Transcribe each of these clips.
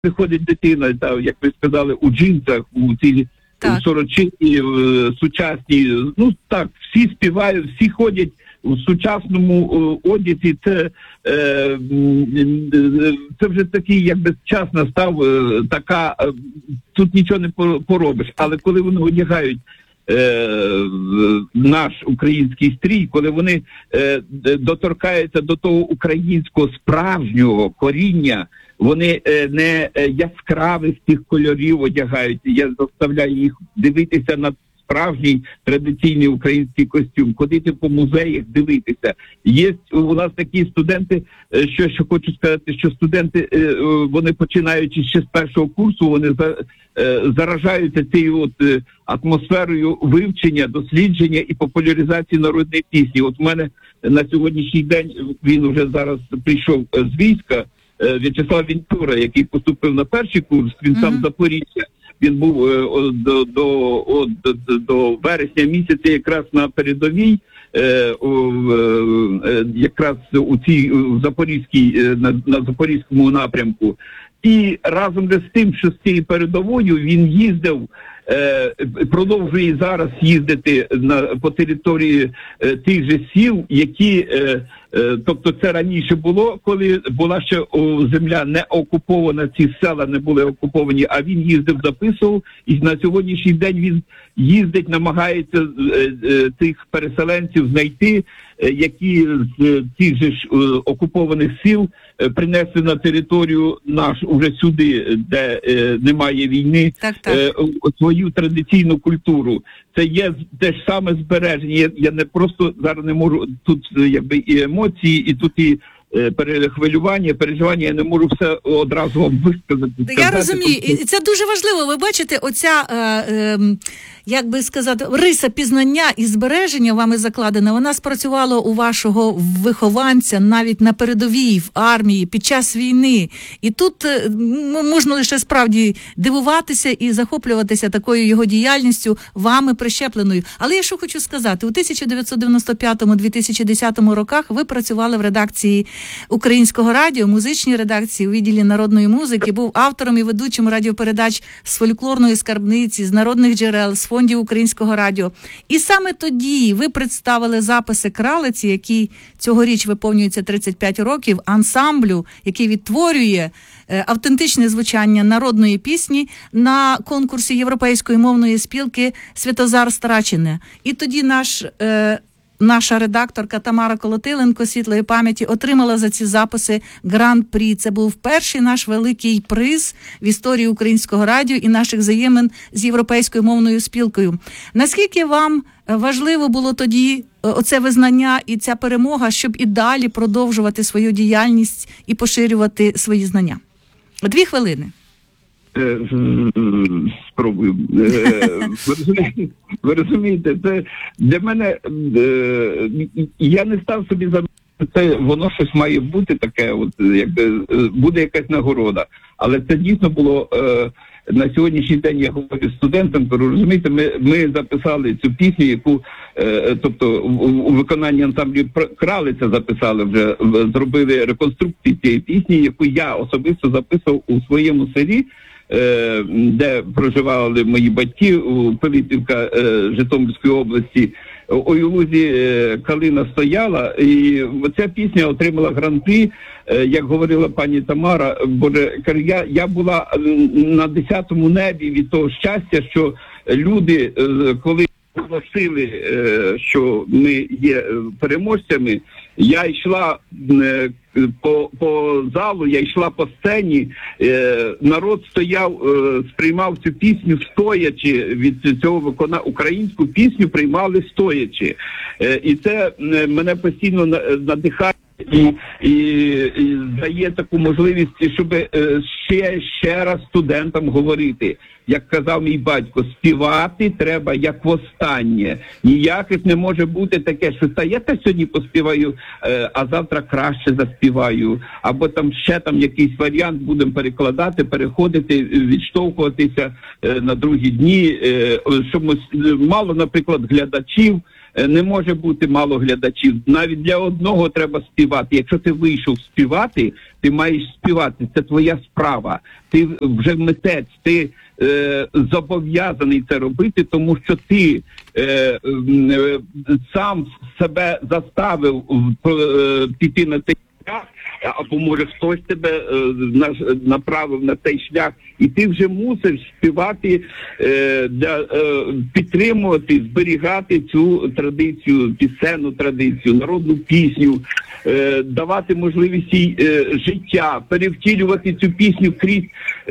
приходить дитина, та, як ви сказали, у джинсах, у цій сорочині, сучасній, ну так, всі співають, всі ходять у сучасному одязі. Це вже такий, якби час настав, така, тут нічого не поробиш. Але коли вони одягають наш український стрій, коли вони доторкаються до того українського справжнього коріння, вони не яскравих тих кольорів одягають. Я заставляю їх дивитися на справжній традиційний український костюм, ходити по музеях, дивитися. Є у нас такі студенти, що хочу сказати, що студенти, вони починаючи ще з першого курсу, вони заражаються цією атмосферою вивчення, дослідження і популяризації народної пісні. От в мене на сьогоднішній день, він вже зараз прийшов з війська, В'ячеслав Вінтура, який поступив на перший курс, він сам з Запоріжжя. Він був до вересня місяця якраз на передовій, якраз у цій на Запорізькому напрямку. І разом з тим, що з цією передовою він їздив, продовжує зараз їздити по території тих же сіл, які, тобто це раніше було, коли була ще земля не окупована, ці села не були окуповані, а він їздив, записував, і на сьогоднішній день він їздить, намагається тих переселенців знайти, які з тих же окупованих сіл принесли на територію нашу, уже сюди, де немає війни, свою традиційну культуру. Це є те ж саме збереження. Я не просто зараз не можу, тут якби і емоції, і тут і перехвилювання, переживання, я не можу все одразу вам висказати. Я розумію, і це дуже важливо. Ви бачите, оця, як би сказати, риса пізнання і збереження вами закладена, вона спрацювала у вашого вихованця навіть на передовій, в армії, під час війни. І тут можна лише справді дивуватися і захоплюватися такою його діяльністю, вами прищепленою. Але я що хочу сказати, у 1995-2010 роках ви працювали в редакції Українського радіо, музичній редакції у відділі народної музики, був автором і ведучим радіопередач з фольклорної скарбниці, з народних джерел, з фондів Українського радіо. І саме тоді ви представили записи «Кралиці», який цьогоріч виповнюється 35 років, ансамблю, який відтворює автентичне звучання народної пісні на конкурсі Європейської мовної спілки «Святозар Страчене». І тоді наша редакторка Тамара Колотиленко, світлої пам'яті, отримала за ці записи гран-прі. Це був перший наш великий приз в історії Українського радіо і наших взаємин з Європейською мовною спілкою. Наскільки вам важливо було тоді оце визнання і ця перемога, щоб і далі продовжувати свою діяльність і поширювати свої знання? 2 хвилини. Спробую. Ви розумієте, це для мене, я не став собі за це, воно щось має бути таке, от якби буде якась нагорода. Але це дійсно було на сьогоднішній день, я говорю студентам, розумієте, ми записали цю пісню, яку, тобто у виконанні ансамблю «Кралиця» записали вже, зробили реконструкцію цієї пісні, яку я особисто записував у своєму селі, де проживали мої батьки, у Пилипівка Житомирської області. У лузі калина стояла, і ця пісня отримала гран-прі, як говорила пані Тамара. Боже, я була на 10-му небі від того щастя, що люди, коли оголосили, що ми є переможцями, я йшла по залу, я йшла по сцені, народ стояв, сприймав цю пісню стоячи, від цього українську пісню приймали стоячи. І це мене постійно надихає і дає таку можливість, щоб ще раз студентам говорити. Як казав мій батько, співати треба як востаннє. Ніяких не може бути таке, що я та сьогодні поспіваю, а завтра краще заспіваю. Або там ще якийсь варіант будемо перекладати, переходити, відштовхуватися на другі дні. Щоб мало, наприклад, глядачів, не може бути мало глядачів. Навіть для одного треба співати. Якщо ти вийшов співати, ти маєш співати. Це твоя справа. Ти вже митець, ти зобов'язаний це робити, тому що ти сам себе заставив піти на цей шлях, або може хтось тебе направив на цей шлях, і ти вже мусиш співати, підтримувати, зберігати цю традицію, пісенну традицію, народну пісню, давати можливість їй життя, перевтілювати цю пісню крізь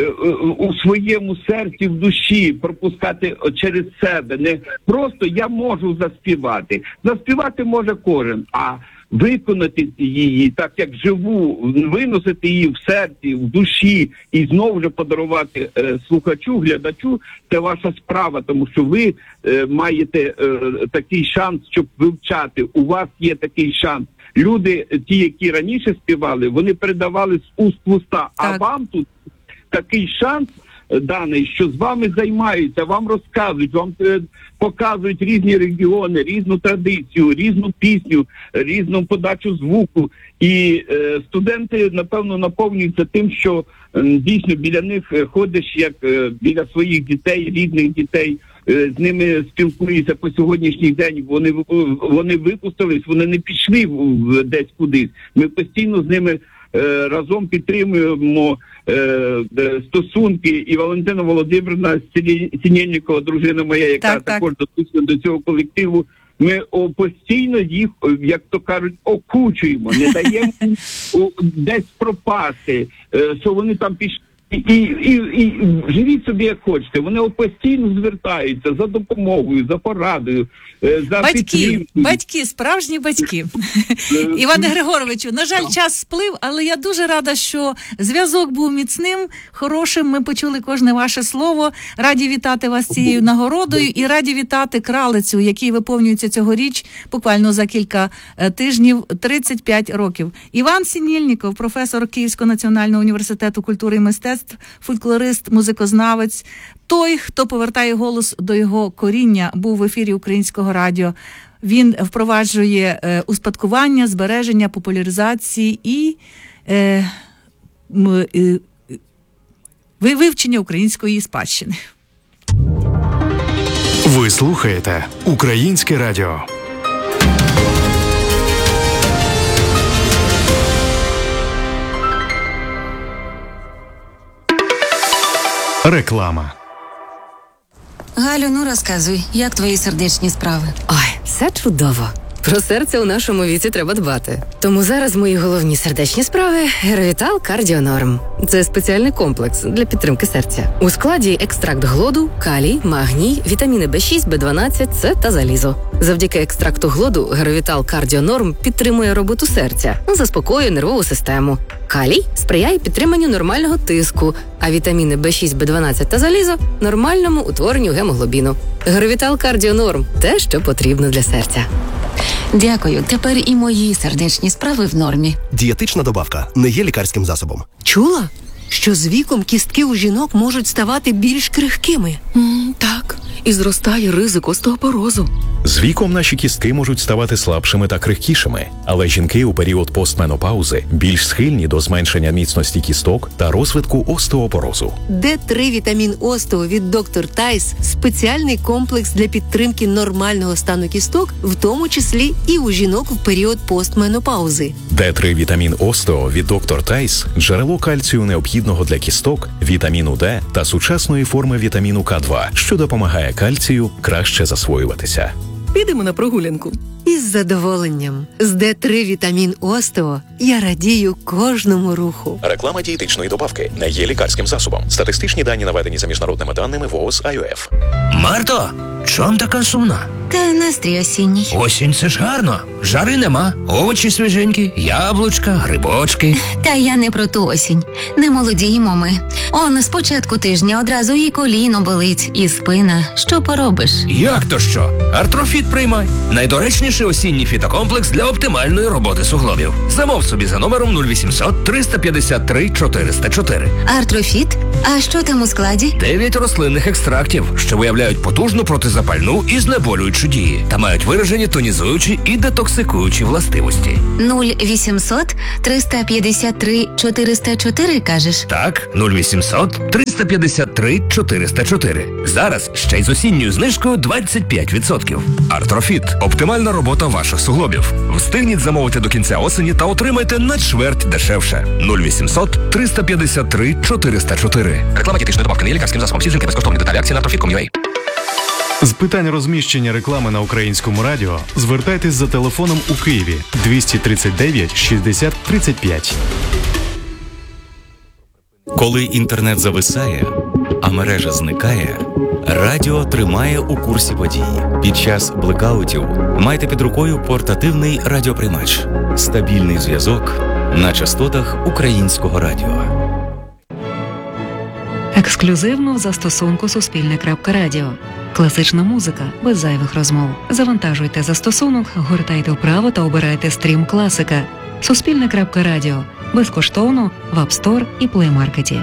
у своєму серці, в душі, пропускати через себе. Не просто я можу заспівати. Заспівати може кожен, а виконати її так, як живу, виносити її в серці, в душі і знову ж подарувати слухачу, глядачу, це ваша справа, тому що ви маєте такий шанс, щоб вивчати. У вас є такий шанс. Люди, ті, які раніше співали, вони передавали з уст в уста, а вам тут такий шанс даний, що з вами займаються, вам розказують, вам показують різні регіони, різну традицію, різну пісню, різну подачу звуку. І студенти, напевно, наповнюються тим, що дійсно біля них ходиш, як біля своїх дітей, рідних дітей, з ними спілкуюся по сьогоднішній день, вони випустились, вони не пішли десь кудись. Ми постійно з ними разом підтримуємо стосунки, і Валентина Володимирівна Синельникова, дружина моя, яка також дотична до цього колективу, ми постійно їх, як то кажуть, окучуємо, не даємо десь пропасти, що вони там пішли. І живіть собі як хочете. Вони постійно звертаються за допомогою, за порадою, за підтримкою. Батьки, справжні батьки. Іване Григоровичу, на жаль, час сплив, але я дуже рада, що зв'язок був міцним, хорошим. Ми почули кожне ваше слово. Раді вітати вас цією нагородою і раді вітати Кралицю, який виповнюється цьогоріч, буквально за кілька тижнів, 35 років. Іван Синельников, професор Київського національного університету культури і мистецтв, фольклорист, музикознавець, той, хто повертає голос до його коріння, був в ефірі Українського радіо. Він впроваджує успадкування, збереження, популяризації і вивчення української спадщини. Ви слухаєте Українське радіо. Реклама. Галю, ну розказуй, як твої сердечні справи? Ой, все чудово. Про серце у нашому віці треба дбати. Тому зараз мої головні сердечні справи – Геровітал Кардіонорм. Це спеціальний комплекс для підтримки серця. У складі екстракт глоду, калій, магній, вітаміни B6, B12, С та залізо. Завдяки екстракту глоду Геровітал Кардіонорм підтримує роботу серця, заспокоює нервову систему. Калій сприяє підтриманню нормального тиску, а вітаміни B6, B12 та залізо – нормальному утворенню гемоглобіну. Геровітал Кардіонорм – те, що потрібно для серця. Дякую, тепер і мої сердечні справи в нормі. Дієтична добавка не є лікарським засобом. Чула, що з віком кістки у жінок можуть ставати більш крихкими? Так, і зростає ризик остеопорозу. З віком наші кістки можуть ставати слабшими та крихкішими, але жінки у період постменопаузи більш схильні до зменшення міцності кісток та розвитку остеопорозу. Д3 вітамін Остео від Dr. Тайс – спеціальний комплекс для підтримки нормального стану кісток, в тому числі і у жінок в період постменопаузи. Д3 вітамін Остео від Dr. Тайс – джерело кальцію необхідного для кісток, вітаміну Д та сучасної форми вітаміну К2, що допомагає кальцію краще засвоюватися. Підемо на прогулянку. Із задоволенням. З Д3 вітамін Остео я радію кожному руху. Реклама дієтичної добавки не є лікарським засобом. Статистичні дані наведені за міжнародними даними ВООЗ АЮФ. Марто, чом така сумна? Та настрій осінній. Осінь – це ж гарно. Жари нема, овочі свіженькі, яблучка, грибочки. Та я не про ту осінь. Не молодіємо ми. Он з початку тижня одразу і коліно болить, і спина. Що поробиш? Як то що? Артрофіт приймай. Найдоречніший осінній фітокомплекс для оптимальної роботи суглобів. Замов собі за номером 0800 353 404. Артрофіт? А що там у складі? 9 рослинних екстрактів, що виявляють потужну протизапальну і знеболюючу знеболюючу дії та мають виражені тонізуючі і детоксикуючі властивості. 0800 353 404, кажеш? Так, 0800 353 404. Зараз ще й з осінньою знижкою 25%. Артрофіт – оптимальна робота ваших суглобів. Встигніть замовити до кінця осені та отримайте на чверть дешевше. 0800 353 404. Реклама дієтичної добавки не є лікарським засобом. Всі жінки безкоштовні. Деталі акції на Artrofit.com.ua. З питань розміщення реклами на Українському радіо звертайтесь за телефоном у Києві 239 60 35. Коли інтернет зависає, а мережа зникає, радіо тримає у курсі подій. Під час блекаутів майте під рукою портативний радіоприймач. Стабільний зв'язок на частотах Українського радіо. Ексклюзивно в застосунку Суспільне.Радіо. Класична музика без зайвих розмов. Завантажуйте застосунок, гортайте вправо та обирайте стрім класика. Суспільне.Радіо. Безкоштовно в App Store і Play Market.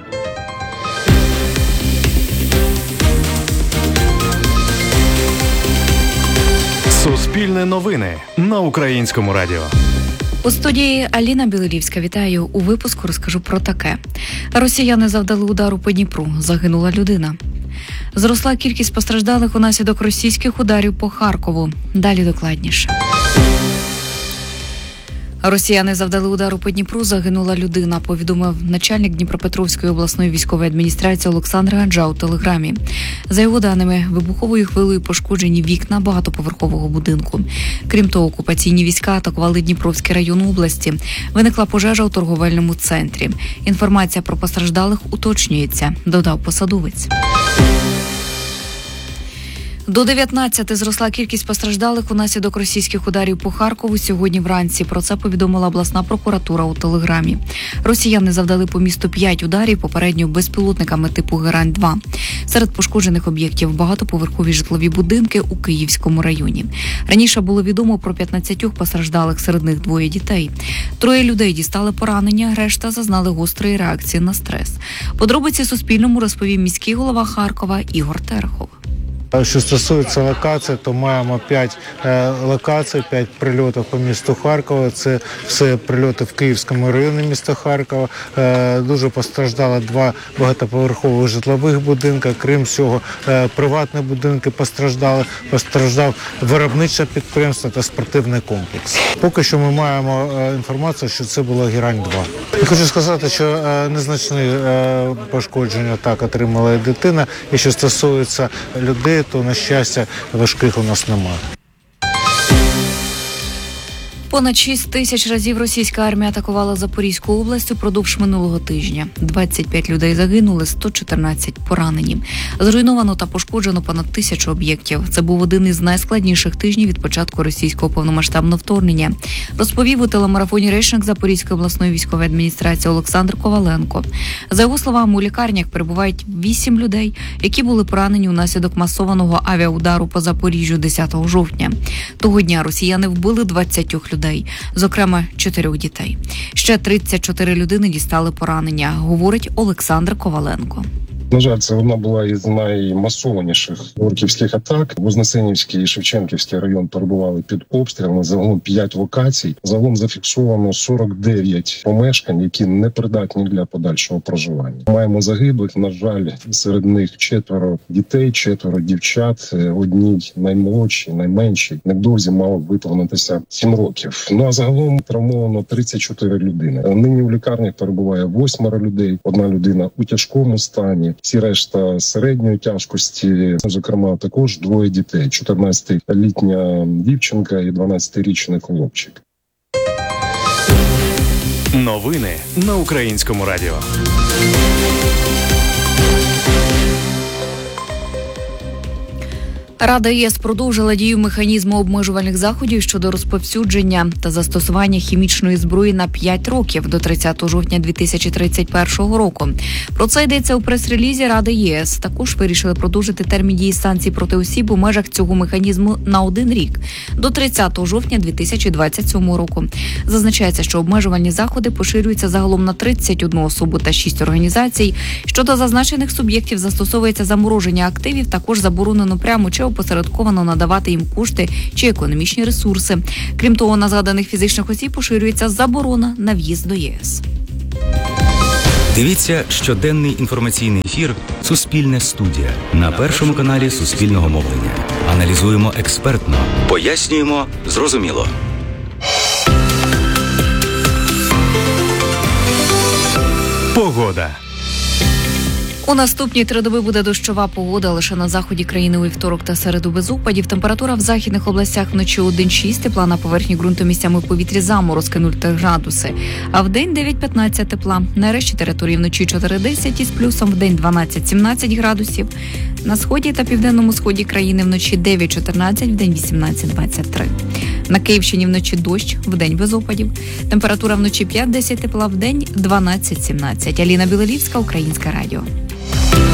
Суспільне новини на Українському радіо. У студії Аліна Білилівська. Вітаю. У випуску розкажу про таке. Росіяни завдали удару по Дніпру. Загинула людина. Зросла кількість постраждалих унаслідок російських ударів по Харкову. Далі докладніше. Росіяни завдали удару по Дніпру, загинула людина, повідомив начальник Дніпропетровської обласної військової адміністрації Олександр Ганджа у Телеграмі. За його даними, вибуховою хвилею пошкоджені вікна багатоповерхового будинку. Крім того, окупаційні війська атакували Дніпровський район області. Виникла пожежа у торговельному центрі. Інформація про постраждалих уточнюється, додав посадовець. До 19 зросла кількість постраждалих унаслідок російських ударів по Харкову сьогодні вранці. Про це повідомила обласна прокуратура у Телеграмі. Росіяни завдали по місту 5 ударів, попередньо безпілотниками типу Герань-2. Серед пошкоджених об'єктів багатоповерхові житлові будинки у Київському районі. Раніше було відомо про 15 постраждалих, серед них 2 дітей. 3 людей дістали поранення, решта зазнали гострої реакції на стрес. Подробиці Суспільному розповів міський голова Харкова Ігор Терехов. Що стосується локацій, то маємо 5 локацій, 5 прильотів по місту Харкова. Це все прильоти в Київському районі міста Харкова. Дуже постраждало 2 багатоповерхових житлових будинки. Крім всього, приватні будинки постраждали. Постраждав виробниче підприємство та спортивний комплекс. Поки що ми маємо інформацію, що це було Герань-2. Я хочу сказати, що незначні пошкодження так отримала і дитина. І що стосується людей, то, на щастя, важких у нас немає. Понад 6 тисяч разів російська армія атакувала Запорізьку область упродовж минулого тижня. 25 людей загинули, 114 поранені. Зруйновано та пошкоджено понад 1000 об'єктів. Це був один із найскладніших тижнів від початку російського повномасштабного вторгнення, розповів у телемарафоні речник Запорізької обласної військової адміністрації Олександр Коваленко. За його словами, у лікарнях перебувають 8 людей, які були поранені унаслідок масованого авіаудару по Запоріжжю 10 жовтня. Того дня росіяни вбили 20 людей. Зокрема, 4 дітей. Ще 34 людини дістали поранення, говорить Олександр Коваленко. На жаль, це одна була із наймасованіших орківських атак. Вознесенівський і Шевченківський район перебували під обстрілами. Загалом 5 локацій. Загалом зафіксовано 49 помешкань, які не придатні для подальшого проживання. Маємо загиблих, на жаль, серед них 4 дітей, 4 дівчат. Одній наймолодшій, найменшій. Невдовзі мало виповнитися 7 років. Ну а загалом травмовано 34 людини. Нині у лікарнях перебуває 8 людей. 1 людина у тяжкому стані. Всі решта середньої тяжкості, зокрема, також 2 дітей. 14-літня дівчинка і 12-річний хлопчик. Новини на Українському радіо. Рада ЄС продовжила дію механізму обмежувальних заходів щодо розповсюдження та застосування хімічної зброї на 5 років до 30 жовтня 2031 року. Про це йдеться у прес-релізі Ради ЄС. Також вирішили продовжити термін дії санкцій проти осіб у межах цього механізму на 1 рік до 30 жовтня 2027 року. Зазначається, що обмежувальні заходи поширюються загалом на 31 особу та 6 організацій. Щодо зазначених суб'єктів застосовується замороження активів, також заборонено прямо чи опосередковано надавати їм кошти чи економічні ресурси. Крім того, на згаданих фізичних осіб поширюється заборона на в'їзд до ЄС. Дивіться щоденний інформаційний ефір «Суспільне студія» на Першому каналі Суспільного мовлення. Аналізуємо експертно, пояснюємо зрозуміло. Погода. У наступні 3 доби буде дощова погода. Лише на заході країни у вівторок та середу без опадів. Температура в західних областях вночі 1-6, тепла на поверхні ґрунту місцями в повітрі заморозки 0 градуси. А в день 9-15 тепла. На решті території вночі 4-10 із плюсом, в день 12-17 градусів. На сході та південному сході країни вночі 9-14, в день 18-23. На Київщині вночі дощ, в день без опадів. Температура вночі 5-10 тепла, в день 12-17. Аліна Білолівська, Українське радіо.